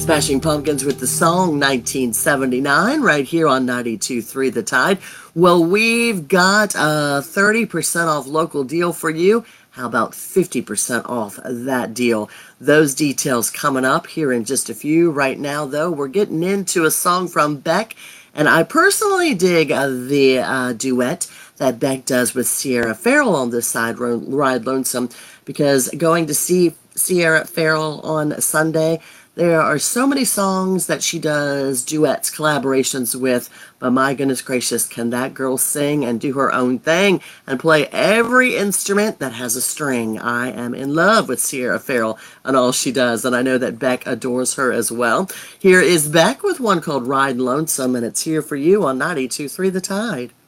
Smashing Pumpkins with the song 1979 right here on 92.3 The Tide. Well, we've got a 30% off local deal for you. How about 50% off that deal? Those details coming up here in just a few. Right now, though, we're getting into a song from Beck, and I personally dig the duet that Beck does with Sierra Farrell on this side, Ride Lonesome, because going to see Sierra Farrell on Sunday, there are so many songs that she does duets, collaborations with, but my goodness gracious, can that girl sing and do her own thing and play every instrument that has a string. I am in love with Sierra Farrell and all she does, and I know that Beck adores her as well. Here is Beck with one called Ride Lonesome, and it's here for you on 92.3 The Tide.